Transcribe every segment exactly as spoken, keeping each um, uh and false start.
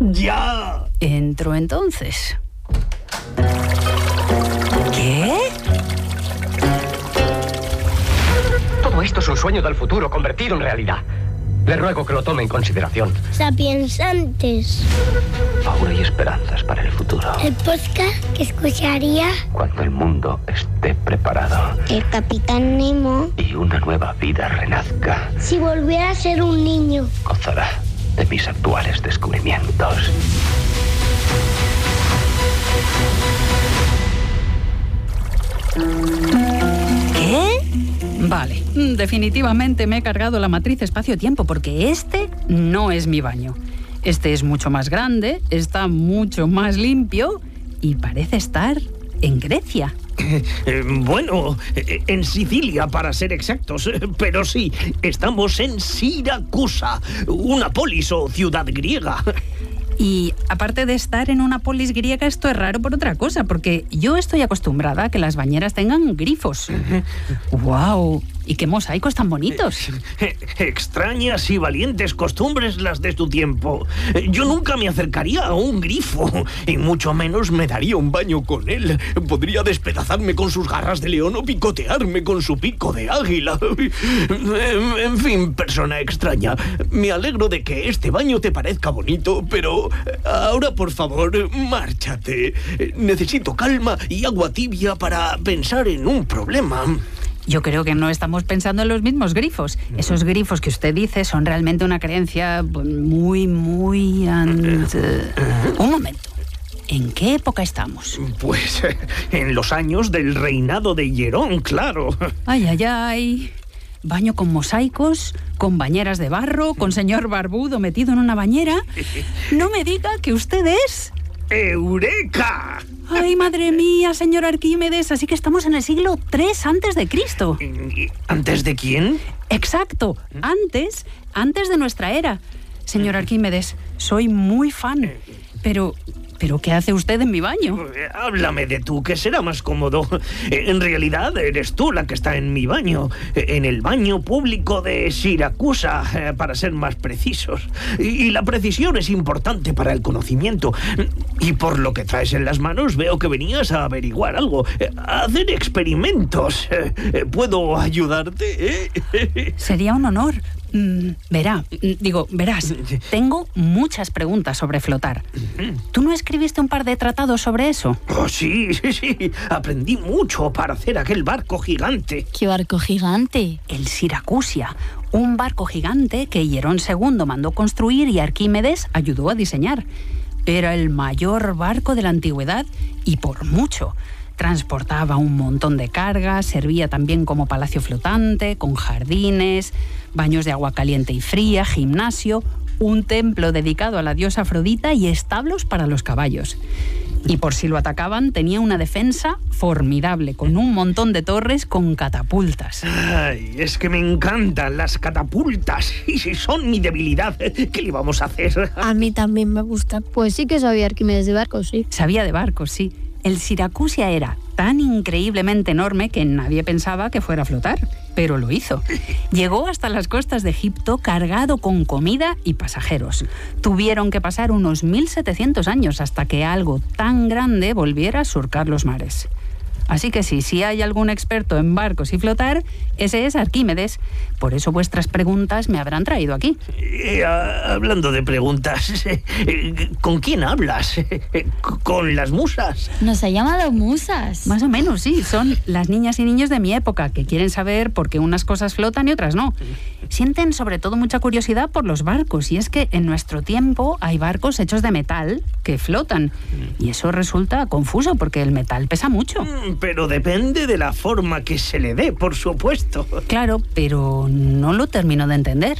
¡Ya! Entro entonces. ¿Qué? Todo esto es un sueño del futuro convertido en realidad. Le ruego que lo tome en consideración. Sapiensantes. Aún hay esperanzas para el futuro. El podcast que escucharía cuando el mundo esté preparado. El Capitán Nemo. Y una nueva vida renazca. Si volviera a ser un niño. Gozará de mis actuales descubrimientos. ¿Qué? Vale, definitivamente me he cargado la matriz espacio-tiempo porque este no es mi baño. Este es mucho más grande, está mucho más limpio y parece estar en Grecia. Eh, eh, bueno, eh, en Sicilia para ser exactos, eh, pero sí, estamos en Siracusa, una polis o ciudad griega. Y aparte de estar en una polis griega, esto es raro por otra cosa, porque yo estoy acostumbrada a que las bañeras tengan grifos. ¡Guau! ¡Y qué mosaicos tan bonitos! Extrañas y valientes costumbres las de tu tiempo. Yo nunca me acercaría a un grifo, y mucho menos me daría un baño con él. Podría despedazarme con sus garras de león o picotearme con su pico de águila. En, en fin, persona extraña, me alegro de que este baño te parezca bonito, pero ahora, por favor, márchate. Necesito calma y agua tibia para pensar en un problema. Yo creo que no estamos pensando en los mismos grifos. Esos grifos que usted dice son realmente una creencia muy, muy... And... Un momento. ¿En qué época estamos? Pues en los años del reinado de Hierón, claro. Ay, ay, ay. Baño con mosaicos, con bañeras de barro, con señor barbudo metido en una bañera. No me diga que usted es... ¡Eureka! ¡Ay, madre mía, señor Arquímedes! Así que estamos en el siglo tres antes de Cristo. ¿Antes de quién? Exacto, antes, antes de nuestra era. Señor Arquímedes, soy muy fan. Pero... ¿Pero qué hace usted en mi baño? Háblame de tú, que será más cómodo. En realidad, eres tú la que está en mi baño. En el baño público de Siracusa, para ser más precisos. Y la precisión es importante para el conocimiento. Y por lo que traes en las manos, veo que venías a averiguar algo. A hacer experimentos. ¿Puedo ayudarte? Sería un honor. Mm, verá, digo, verás, tengo muchas preguntas sobre flotar. ¿Tú no escribiste un par de tratados sobre eso? Oh, sí, sí, sí. Aprendí mucho para hacer aquel barco gigante. ¿Qué barco gigante? El Siracusia, un barco gigante que Hierón segundo mandó construir y Arquímedes ayudó a diseñar. Era el mayor barco de la antigüedad y por mucho. Transportaba un montón de cargas, servía también como palacio flotante, con jardines, baños de agua caliente y fría, gimnasio, un templo dedicado a la diosa Afrodita y establos para los caballos. Y por si lo atacaban, tenía una defensa formidable, con un montón de torres con catapultas. Ay, es que me encantan las catapultas. Y si son mi debilidad, ¿qué le vamos a hacer? A mí también me gusta. Pues sí que sabía Arquímedes de barcos, sí. Sabía de barcos, sí. El Siracusia era tan increíblemente enorme que nadie pensaba que fuera a flotar, pero lo hizo. Llegó hasta las costas de Egipto cargado con comida y pasajeros. Tuvieron que pasar unos mil setecientos años hasta que algo tan grande volviera a surcar los mares. Así que sí, si hay algún experto en barcos y flotar, ese es Arquímedes. Por eso vuestras preguntas me habrán traído aquí. Eh, hablando de preguntas, ¿con quién hablas? ¿Con las musas? Nos ha llamado musas. Más o menos, sí. Son las niñas y niños de mi época que quieren saber por qué unas cosas flotan y otras no. Sienten sobre todo mucha curiosidad por los barcos. Y es que en nuestro tiempo hay barcos hechos de metal que flotan. Y eso resulta confuso porque el metal pesa mucho. Pero depende de la forma que se le dé, por supuesto. Claro, pero no lo termino de entender.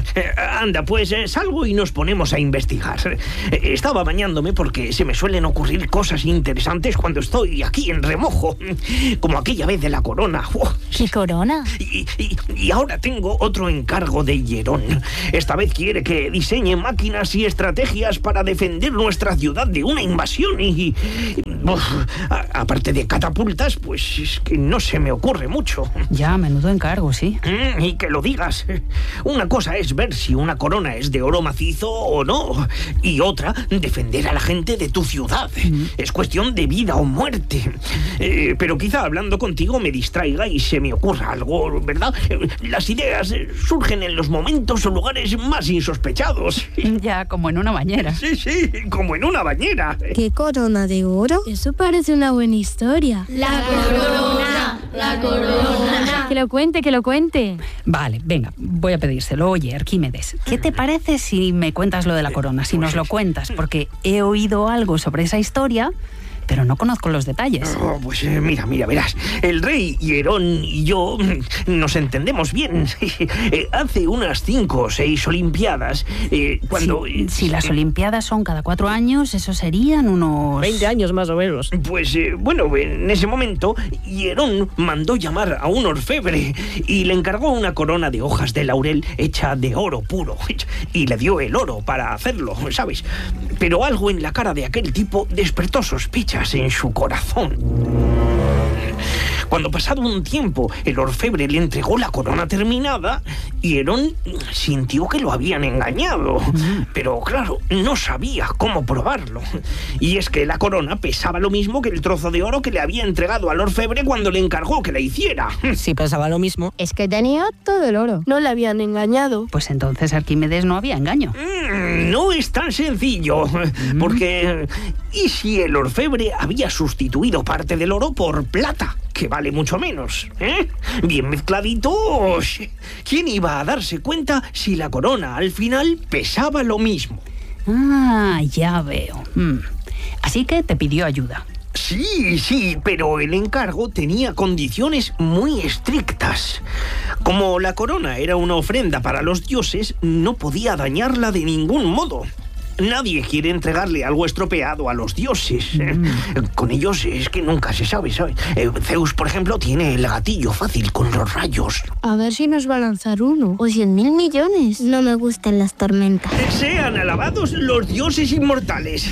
Anda, pues eh, salgo y nos ponemos a investigar. Estaba bañándome porque se me suelen ocurrir cosas interesantes cuando estoy aquí en remojo. Como aquella vez de la corona. ¿Qué corona? Y, y, y ahora tengo otro encuentro encargo de Hierón. Esta vez quiere que diseñe máquinas y estrategias para defender nuestra ciudad de una invasión y... Uf, a, aparte de catapultas, pues es que no se me ocurre mucho. Ya, menudo encargo, sí. Mm, y que lo digas. Una cosa es ver si una corona es de oro macizo o no, y otra, defender a la gente de tu ciudad. Mm. Es cuestión de vida o muerte. Eh, pero quizá hablando contigo me distraiga y se me ocurra algo, ¿verdad? Las ideas surgen en los momentos o lugares más insospechados. Ya, como en una bañera. Sí, sí, como en una bañera. ¿Qué corona de oro? Eso parece una buena historia. La corona, la corona. Que lo cuente, que lo cuente. Vale, venga, voy a pedírselo. Oye, Arquímedes, ¿qué te parece si me cuentas lo de la corona? Si nos lo cuentas, porque he oído algo sobre esa historia, pero no conozco los detalles. Oh, pues eh, mira, mira, verás. El rey Hierón y yo nos entendemos bien. eh, hace unas cinco o seis olimpiadas, eh, cuando... Si, si las olimpiadas son cada cuatro años, eso serían unos... veinte años más o menos. Pues, eh, bueno, en ese momento, Hierón mandó llamar a un orfebre y le encargó una corona de hojas de laurel hecha de oro puro. Y le dio el oro para hacerlo, ¿sabes? Pero algo en la cara de aquel tipo despertó sospechas en su corazón. Cuando pasado un tiempo el orfebre le entregó la corona terminada, Hierón sintió que lo habían engañado, pero claro, no sabía cómo probarlo. Y es que la corona pesaba lo mismo que el trozo de oro que le había entregado al orfebre cuando le encargó que la hiciera. Si pesaba lo mismo. Es que tenía todo el oro. No le habían engañado. Pues entonces Arquímedes no había engaño. Mm, no es tan sencillo, mm. porque ¿y si el orfebre había sustituido parte del oro por plata, que vale mucho menos? ¿Eh? Bien mezcladitos. ¿Quién iba a darse cuenta si la corona al final pesaba lo mismo? Ah, ya veo. Mm. Así que te pidió ayuda. Sí, sí, pero el encargo tenía condiciones muy estrictas. Como la corona era una ofrenda para los dioses, no podía dañarla de ningún modo. Nadie quiere entregarle algo estropeado a los dioses. Mm. Con ellos es que nunca se sabe, ¿sabes? Eh, Zeus, por ejemplo, tiene el gatillo fácil con los rayos. A ver si nos va a lanzar uno. O cien mil millones. No me gustan las tormentas. Sean alabados los dioses inmortales.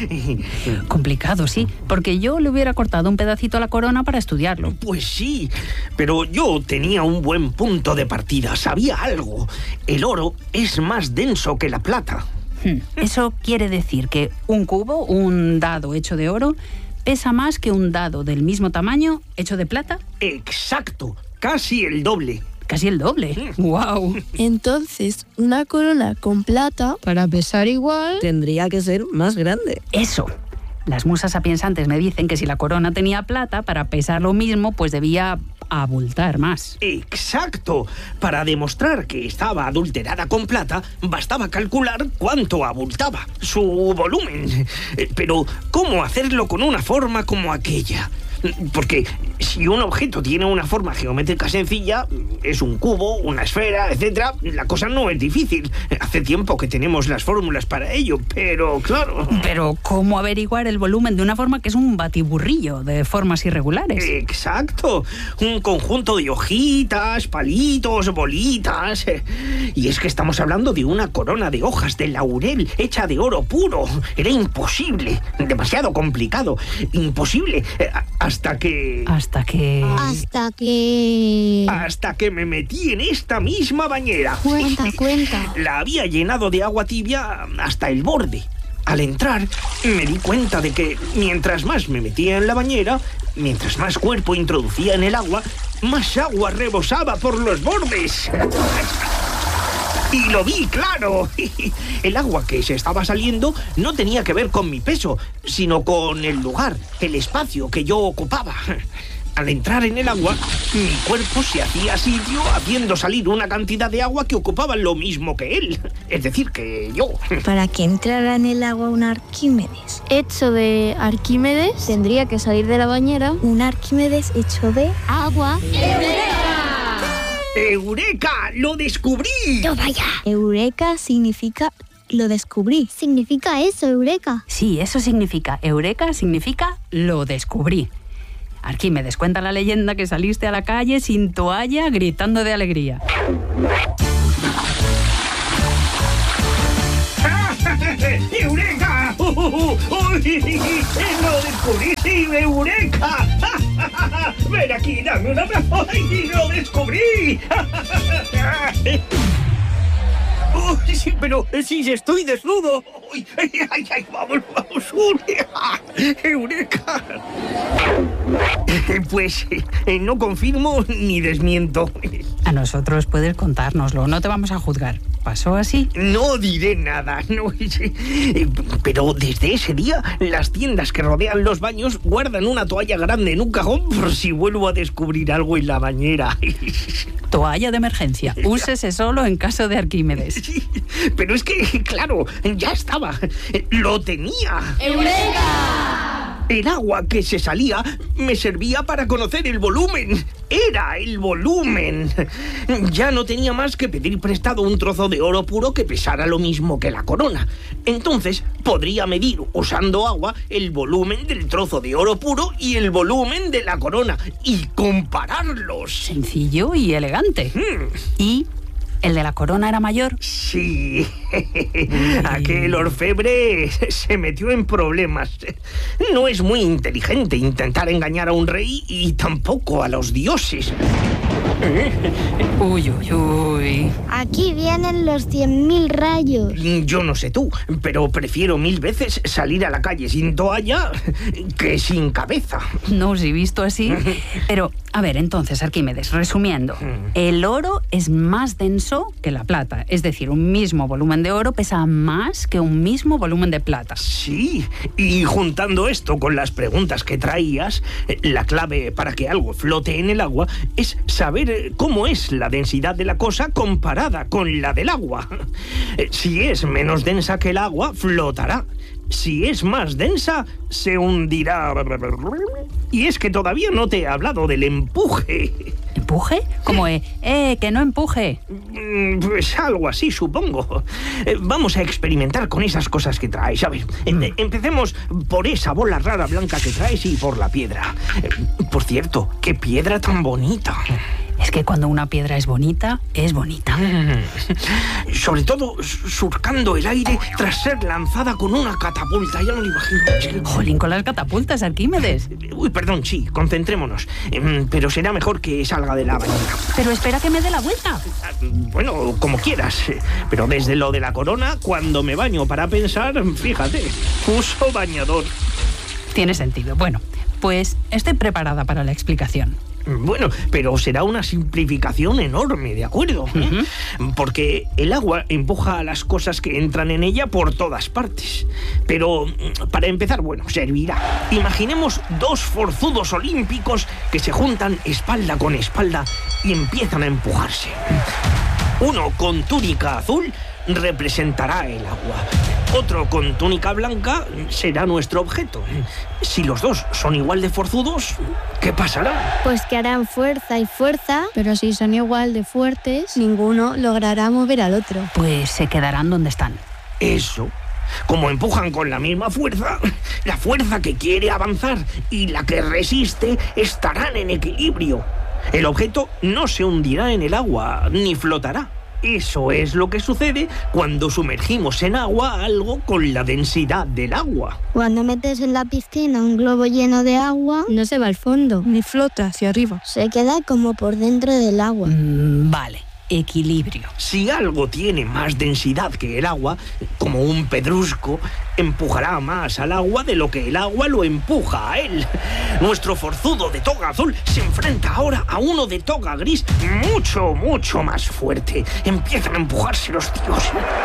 Complicado, sí, porque yo le hubiera cortado un pedacito a la corona para estudiarlo. Pues sí, pero yo tenía un buen punto de partida. Sabía algo. El oro es más denso que la plata. Eso quiere decir que un cubo, un dado hecho de oro, pesa más que un dado del mismo tamaño hecho de plata. Exacto, casi el doble. Casi el doble. ¡Wow! Entonces, una corona con plata, para pesar igual, tendría que ser más grande. Eso. Las musas sapiensantes me dicen que si la corona tenía plata, para pesar lo mismo, pues debía abultar más. Exacto. Para demostrar que estaba adulterada con plata, bastaba calcular cuánto abultaba, su volumen. Pero, ¿cómo hacerlo con una forma como aquella? Porque si un objeto tiene una forma geométrica sencilla, es un cubo, una esfera, etcétera, la cosa no es difícil. Hace tiempo que tenemos las fórmulas para ello, pero claro... Pero, ¿cómo averiguar el volumen de una forma que es un batiburrillo de formas irregulares? Exacto. Un conjunto de hojitas, palitos, bolitas... Y es que estamos hablando de una corona de hojas de laurel hecha de oro puro. Era imposible, demasiado complicado, imposible... Hasta que... Hasta que... Hasta que... Hasta que me metí en esta misma bañera. Cuenta, cuenta. La había llenado de agua tibia hasta el borde. Al entrar, me di cuenta de que mientras más me metía en la bañera, mientras más cuerpo introducía en el agua, más agua rebosaba por los bordes. Y lo vi claro. El agua que se estaba saliendo no tenía que ver con mi peso, sino con el lugar, el espacio que yo ocupaba. Al entrar en el agua, mi cuerpo se hacía sitio, haciendo salir una cantidad de agua que ocupaba lo mismo que él. Es decir, que yo. Para que entrara en el agua un Arquímedes hecho de Arquímedes, tendría que salir de la bañera un Arquímedes hecho de agua. ¡Eureka! ¡Lo descubrí! ¡No vaya! Eureka significa lo descubrí. ¿Significa eso, Eureka? Sí, eso significa. Eureka significa lo descubrí. Arquímedes, cuenta la leyenda que saliste a la calle sin toalla gritando de alegría. ¡Lo descubrí! ¡Sí, eureka! ¡Ven aquí, dame un abrazo! ¡Y lo descubrí! ¡Uy, sí, pero sí, estoy desnudo! ¡Ay, ay, ay, ay! ¡Vamos, vamos! ¡Eureka! Pues eh, no confirmo ni desmiento. A nosotros puedes contárnoslo, no te vamos a juzgar. ¿Pasó así? No diré nada, no. eh, Pero desde ese día, las tiendas que rodean los baños guardan una toalla grande en un cajón por si vuelvo a descubrir algo en la bañera. Toalla de emergencia. Úsese solo en caso de Arquímedes. Sí, pero es que, claro, ya estaba. Lo tenía. ¡Eureka! El agua que se salía me servía para conocer el volumen. Era el volumen. Ya no tenía más que pedir prestado un trozo de oro puro que pesara lo mismo que la corona. Entonces podría medir, usando agua, el volumen del trozo de oro puro y el volumen de la corona y compararlos. Sencillo y elegante. Hmm. ¿Y el de la corona era mayor? Sí, aquel orfebre se metió en problemas. No es muy inteligente intentar engañar a un rey y tampoco a los dioses. Uy, uy, uy. Aquí vienen los cien mil rayos. Yo no sé tú, pero prefiero mil veces salir a la calle sin toalla que sin cabeza. No os he visto así. Pero, a ver, entonces, Arquímedes, resumiendo, el oro es más denso que la plata. Es decir, un mismo volumen de oro pesa más que un mismo volumen de plata. Sí, y juntando esto con las preguntas que traías, la clave para que algo flote en el agua es saber cómo es la densidad de la cosa comparada con la del agua. Si es menos densa que el agua, flotará. Si es más densa, se hundirá. Y es que todavía no te he hablado del empuje. ¿Empuje? ¿Cómo es? ¡Eh, que no empuje! Pues algo así, supongo. Eh, vamos a experimentar con esas cosas que traes. A ver, em- empecemos por esa bola rara blanca que traes y por la piedra. Eh, por cierto, qué piedra tan bonita. Es que cuando una piedra es bonita, es bonita. Mm. Sobre todo surcando el aire tras ser lanzada con una catapulta. Ya no lo imagino. Jolín, con las catapultas, Arquímedes. Uy, perdón, sí, concentrémonos. Eh, pero será mejor que salga de la bañera. Pero espera que me dé la vuelta. Bueno, como quieras. Pero desde lo de la corona, cuando me baño para pensar, fíjate, uso bañador. Tiene sentido. Bueno, pues estoy preparada para la explicación. Bueno, pero será una simplificación enorme, ¿de acuerdo? ¿Eh? Uh-huh. Porque el agua empuja a las cosas que entran en ella por todas partes. Pero, para empezar, bueno, servirá. Imaginemos dos forzudos olímpicos que se juntan espalda con espalda y empiezan a empujarse. Uno con túnica azul representará el agua. Otro con túnica blanca será nuestro objeto. Si los dos son igual de forzudos, ¿qué pasará? Pues que harán fuerza y fuerza. Pero si son igual de fuertes, ninguno logrará mover al otro. Pues se quedarán donde están. Eso. Como empujan con la misma fuerza, la fuerza que quiere avanzar y la que resiste estarán en equilibrio. El objeto no se hundirá en el agua ni flotará. Eso es lo que sucede cuando sumergimos en agua algo con la densidad del agua. Cuando metes en la piscina un globo lleno de agua, no se va al fondo, ni flota hacia arriba. Se queda como por dentro del agua. Mm, vale. Equilibrio. Si algo tiene más densidad que el agua, como un pedrusco, empujará más al agua de lo que el agua lo empuja a él. Nuestro forzudo de toga azul se enfrenta ahora a uno de toga gris mucho, mucho más fuerte. Empiezan a empujarse los tíos.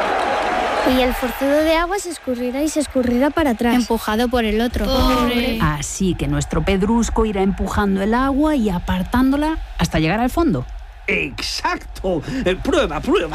Y el forzudo de agua se escurrirá y se escurrirá para atrás. Empujado por el otro. Pobre. Así que nuestro pedrusco irá empujando el agua y apartándola hasta llegar al fondo. ¡Exacto! Eh, prueba, prueba.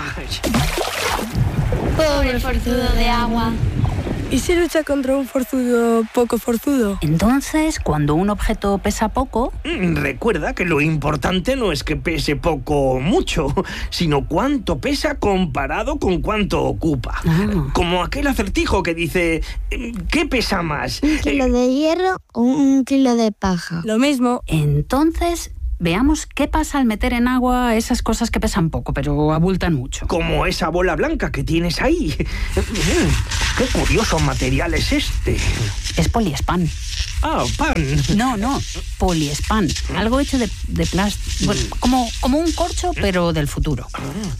Pobre forzudo de agua. ¿Y si lucha contra un forzudo poco forzudo? Entonces, cuando un objeto pesa poco... Recuerda que lo importante no es que pese poco o mucho, sino cuánto pesa comparado con cuánto ocupa. Ah. Como aquel acertijo que dice, ¿qué pesa más? ¿Un kilo de hierro o un kilo de paja? Lo mismo. Entonces, veamos qué pasa al meter en agua esas cosas que pesan poco, pero abultan mucho. Como esa bola blanca que tienes ahí. qué curioso material es este. Es poliespan. Ah, pan. No, no, poliespan. Algo hecho de, de plástico. Bueno, como, como un corcho, pero del futuro.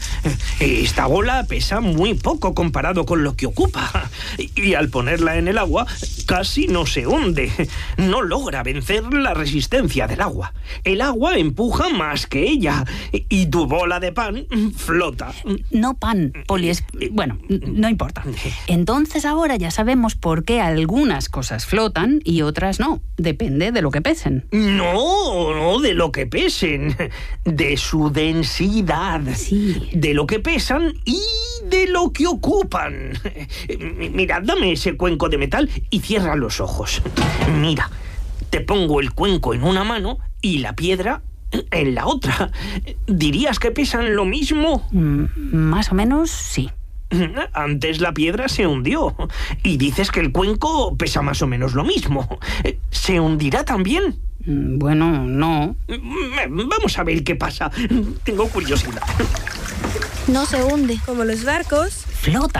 Esta bola pesa muy poco comparado con lo que ocupa. Y al ponerla en el agua, casi no se hunde. No logra vencer la resistencia del agua. El agua empuja más que ella. Y tu bola de pan flota. No pan, poliespan. Bueno, no importa. Entonces ahora ya sabemos por qué algunas cosas flotan y otras no. Depende de lo que pesen. No, no de lo que pesen. De su densidad. Sí. De lo que pesan y de lo que ocupan. Mira, dame ese cuenco de metal y cierra los ojos. Mira, te pongo el cuenco en una mano y la piedra en la otra. ¿Dirías que pesan lo mismo? Mm, más o menos, sí. Antes la piedra se hundió y dices que el cuenco pesa más o menos lo mismo. ¿Se hundirá también? Bueno, no. Vamos a ver qué pasa. Tengo curiosidad. No se hunde. Como los barcos. Flota.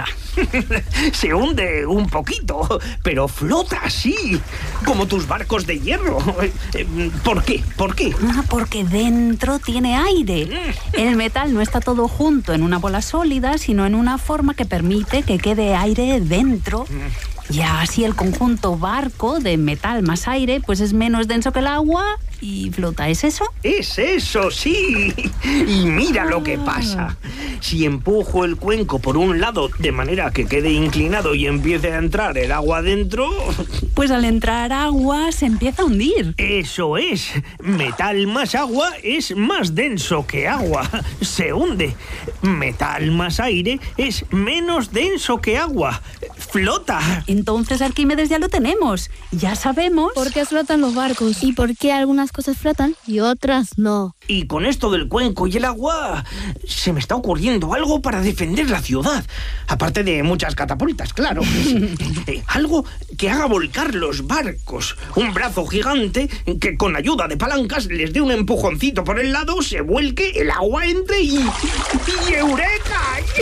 Se hunde un poquito, pero flota, sí. Como tus barcos de hierro. ¿Por qué? ¿Por qué? Ah, porque dentro tiene aire. El metal no está todo junto en una bola sólida, sino en una forma que permite que quede aire dentro. Y así el conjunto barco de metal más aire pues es menos denso que el agua y flota. ¿Es eso? Es eso, sí. Y mira lo que pasa. Si empujo el cuenco por un lado de manera que quede inclinado y empiece a entrar el agua dentro... Pues al entrar agua se empieza a hundir. Eso es. Metal más agua es más denso que agua. Se hunde. Metal más aire es menos denso que agua. Flota. Entonces, Arquímedes, ya lo tenemos. Ya sabemos... ¿Por qué flotan los barcos? ¿Y por qué algunas cosas flotan y otras no? Y con esto del cuenco y el agua, se me está ocurriendo algo para defender la ciudad. Aparte de muchas catapultas, claro. eh, algo que haga volcar los barcos. Un brazo gigante que con ayuda de palancas les dé un empujoncito por el lado, se vuelque, el agua entre y... ¡y eureka!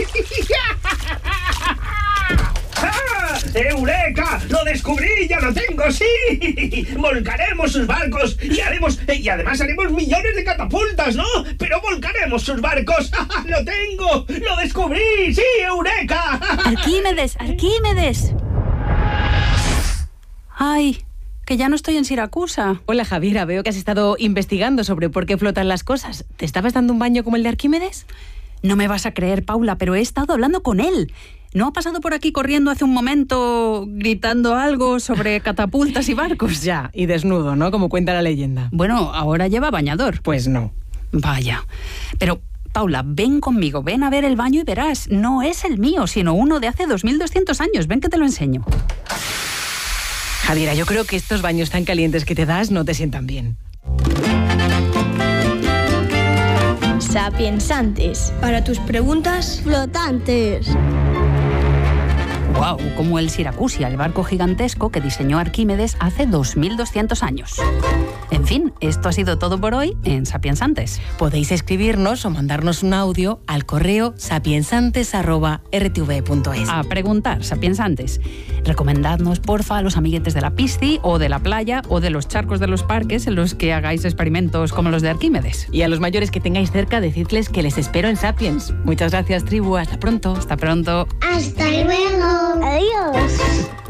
¡Ah! ¡Eureka! ¡Lo descubrí! ¡Ya lo tengo! ¡Sí! Volcaremos sus barcos y haremos... Y además haremos millones de catapultas, ¿no? Pero volcaremos sus barcos. ¡Lo tengo! ¡Lo descubrí! ¡Sí! ¡Eureka! Arquímedes, Arquímedes. Ay, que ya no estoy en Siracusa. Hola, Javiera. Veo que has estado investigando sobre por qué flotan las cosas. ¿Te estabas dando un baño como el de Arquímedes? No me vas a creer, Paula, pero he estado hablando con él. ¿No ha pasado por aquí corriendo hace un momento gritando algo sobre catapultas y barcos? Ya, y desnudo, ¿no? Como cuenta la leyenda. Bueno, ahora lleva bañador. Pues no. Vaya. Pero, Paula, ven conmigo, ven a ver el baño y verás. No es el mío, sino uno de hace dos mil doscientos años. Ven que te lo enseño. Javiera, yo creo que estos baños tan calientes que te das no te sientan bien. Sapiensantes. Para tus preguntas Flotantes. ¡Wow! Como el Siracusia, el barco gigantesco que diseñó Arquímedes hace dos mil doscientos años. En fin, esto ha sido todo por hoy en Sapiensantes. Podéis escribirnos o mandarnos un audio al correo sapiensantes arroba r t v punto es. A preguntar, Sapiensantes. Recomendadnos, porfa, a los amiguetes de la pisci o de la playa o de los charcos de los parques en los que hagáis experimentos como los de Arquímedes. Y a los mayores que tengáis cerca, decidles que les espero en Sapiens. Muchas gracias, tribu. Hasta pronto. Hasta pronto. Hasta luego. Adiós.